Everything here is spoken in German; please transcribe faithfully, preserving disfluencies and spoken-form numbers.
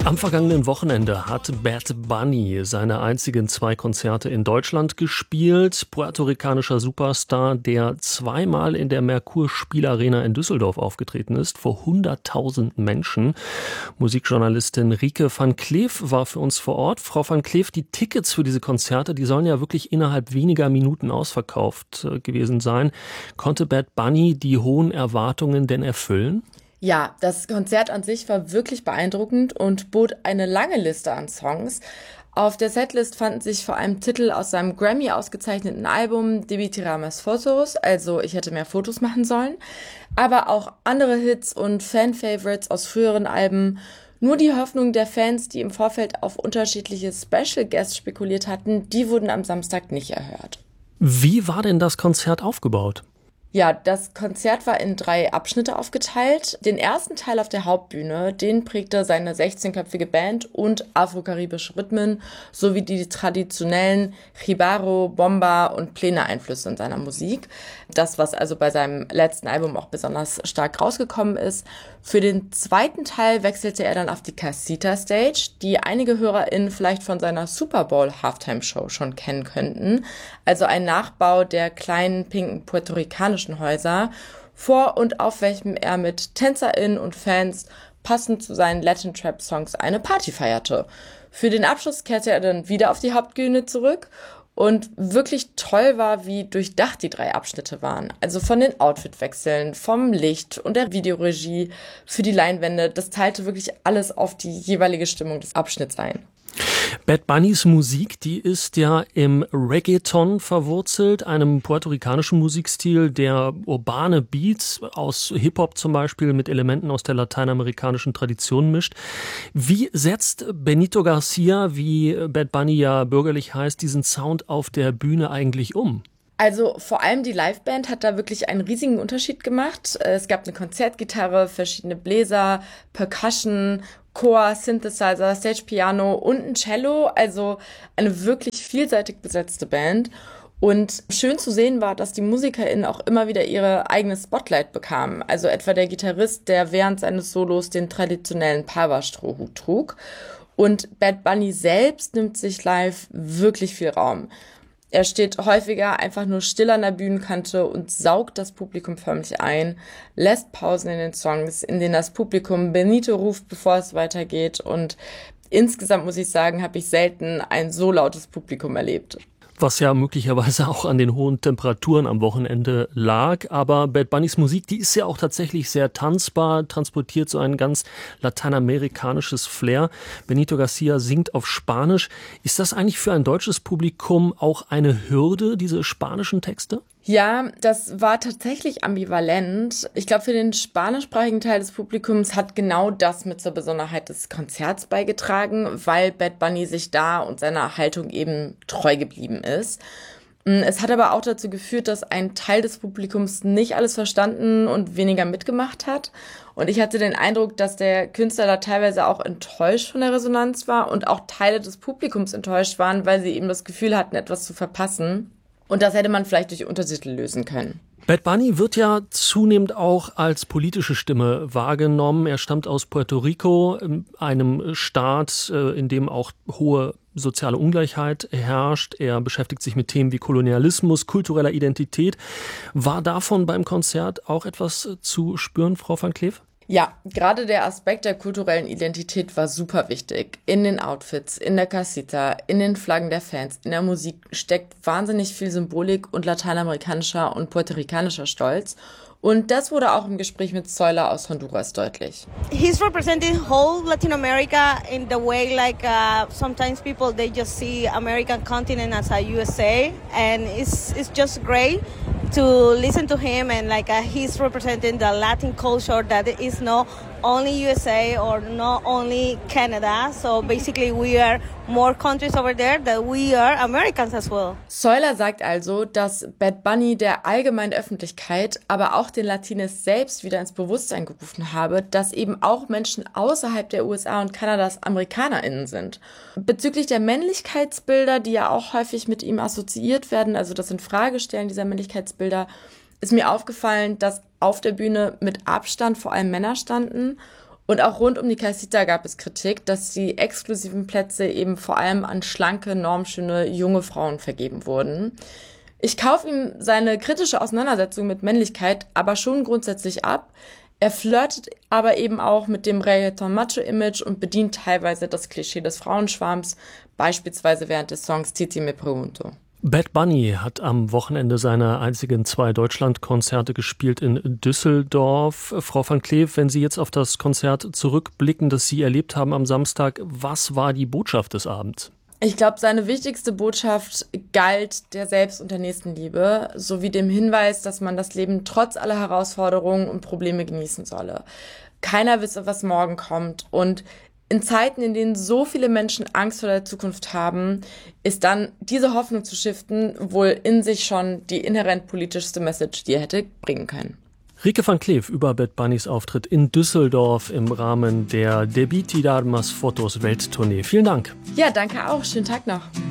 Am vergangenen Wochenende hat Bad Bunny seine einzigen zwei Konzerte in Deutschland gespielt. Puerto-ricanischer Superstar, der zweimal in der Merkur-Spielarena in Düsseldorf aufgetreten ist, vor hunderttausend Menschen. Musikjournalistin Rieke van Kleef war für uns vor Ort. Frau van Kleef, die Tickets für diese Konzerte, die sollen ja wirklich innerhalb weniger Minuten ausverkauft äh, gewesen sein. Konnte Bad Bunny die hohen Erwartungen denn erfüllen? Ja, das Konzert an sich war wirklich beeindruckend und bot eine lange Liste an Songs. Auf der Setlist fanden sich vor allem Titel aus seinem Grammy ausgezeichneten Album Debí tirar más fotos, also Ich hätte mehr Fotos machen sollen, aber auch andere Hits und Fan-Favorites aus früheren Alben. Nur die Hoffnung der Fans, die im Vorfeld auf unterschiedliche Special Guests spekuliert hatten, die wurden am Samstag nicht erhört. Wie war denn das Konzert aufgebaut? Ja, das Konzert war in drei Abschnitte aufgeteilt. Den ersten Teil auf der Hauptbühne, den prägte seine sechzehnköpfige Band und afrokaribische Rhythmen sowie die traditionellen Jibaro, Bomba und Plena-Einflüsse in seiner Musik. Das, was also bei seinem letzten Album auch besonders stark rausgekommen ist. Für den zweiten Teil wechselte er dann auf die Casita Stage, die einige HörerInnen vielleicht von seiner Super Bowl Halftime Show schon kennen könnten. Also ein Nachbau der kleinen pinken puerto-ricanischen Häuser, vor und auf welchem er mit TänzerInnen und Fans passend zu seinen Latin Trap Songs eine Party feierte. Für den Abschluss kehrte er dann wieder auf die Hauptbühne zurück. Und wirklich toll war, wie durchdacht die drei Abschnitte waren. Also von den Outfitwechseln, vom Licht und der Videoregie für die Leinwände. Das teilte wirklich alles auf die jeweilige Stimmung des Abschnitts ein. Bad Bunnys Musik, die ist ja im Reggaeton verwurzelt, einem puerto-ricanischen Musikstil, der urbane Beats aus Hip-Hop zum Beispiel mit Elementen aus der lateinamerikanischen Tradition mischt. Wie setzt Benito Garcia, wie Bad Bunny ja bürgerlich heißt, diesen Sound auf der Bühne eigentlich um? Also vor allem die Liveband hat da wirklich einen riesigen Unterschied gemacht. Es gab eine Konzertgitarre, verschiedene Bläser, Percussion, Chor, Synthesizer, Stage Piano und ein Cello, also eine wirklich vielseitig besetzte Band. Und schön zu sehen war, dass die MusikerInnen auch immer wieder ihre eigene Spotlight bekamen. Also etwa der Gitarrist, der während seines Solos den traditionellen Pava-Strohhut trug. Und Bad Bunny selbst nimmt sich live wirklich viel Raum. Er steht häufiger einfach nur still an der Bühnenkante und saugt das Publikum förmlich ein, lässt Pausen in den Songs, in denen das Publikum Benito ruft, bevor es weitergeht. Und insgesamt muss ich sagen, habe ich selten ein so lautes Publikum erlebt. Was ja möglicherweise auch an den hohen Temperaturen am Wochenende lag. Aber Bad Bunnys Musik, die ist ja auch tatsächlich sehr tanzbar, transportiert so ein ganz lateinamerikanisches Flair. Benito Garcia singt auf Spanisch. Ist das eigentlich für ein deutsches Publikum auch eine Hürde, diese spanischen Texte? Ja, das war tatsächlich ambivalent. Ich glaube, für den spanischsprachigen Teil des Publikums hat genau das mit zur Besonderheit des Konzerts beigetragen, weil Bad Bunny sich da und seiner Haltung eben treu geblieben ist. Es hat aber auch dazu geführt, dass ein Teil des Publikums nicht alles verstanden und weniger mitgemacht hat. Und ich hatte den Eindruck, dass der Künstler da teilweise auch enttäuscht von der Resonanz war und auch Teile des Publikums enttäuscht waren, weil sie eben das Gefühl hatten, etwas zu verpassen. Und das hätte man vielleicht durch Untertitel lösen können. Bad Bunny wird ja zunehmend auch als politische Stimme wahrgenommen. Er stammt aus Puerto Rico, einem Staat, in dem auch hohe soziale Ungleichheit herrscht. Er beschäftigt sich mit Themen wie Kolonialismus, kultureller Identität. War davon beim Konzert auch etwas zu spüren, Frau van Kleef? Ja, gerade der Aspekt der kulturellen Identität war super wichtig. In den Outfits, in der Casita, in den Flaggen der Fans, in der Musik steckt wahnsinnig viel Symbolik und lateinamerikanischer und puerto-ricanischer Stolz. Und das wurde auch im Gespräch mit Zoila aus Honduras deutlich. He's representing whole Latin America in the way like uh, sometimes people they just see American continent as a U S A, and it's it's just great to listen to him, and like uh, he's representing the Latin culture that is not only U S A or not only Canada. So basically we are more countries over there that we are Americans as well. Zoila sagt also, dass Bad Bunny der allgemeinen Öffentlichkeit, aber auch den Latines selbst wieder ins Bewusstsein gerufen habe, dass eben auch Menschen außerhalb der U S A und Kanadas AmerikanerInnen sind. Bezüglich der Männlichkeitsbilder, die ja auch häufig mit ihm assoziiert werden, also das Infragestellen dieser Männlichkeitsbilder, ist mir aufgefallen, dass auf der Bühne mit Abstand vor allem Männer standen Und auch rund um die Casita gab es Kritik, dass die exklusiven Plätze eben vor allem an schlanke, normschöne, junge Frauen vergeben wurden. Ich kaufe ihm seine kritische Auseinandersetzung mit Männlichkeit aber schon grundsätzlich ab. Er flirtet aber eben auch mit dem Reggaeton-Macho-Image und bedient teilweise das Klischee des Frauenschwarms, beispielsweise während des Songs Titi me pregunto. Bad Bunny hat am Wochenende seine einzigen zwei Deutschlandkonzerte gespielt in Düsseldorf. Frau van Kleef, wenn Sie jetzt auf das Konzert zurückblicken, das Sie erlebt haben am Samstag, was war die Botschaft des Abends? Ich glaube, seine wichtigste Botschaft galt der Selbst- und der Nächstenliebe, sowie dem Hinweis, dass man das Leben trotz aller Herausforderungen und Probleme genießen solle. Keiner wisse, was morgen kommt, und in Zeiten, in denen so viele Menschen Angst vor der Zukunft haben, ist dann diese Hoffnung zu shiften wohl in sich schon die inhärent politischste Message, die er hätte bringen können. Rieke van Kleef über Bad Bunnys Auftritt in Düsseldorf im Rahmen der Debiti d'Armas Fotos Welttournee. Vielen Dank. Ja, danke auch. Schönen Tag noch.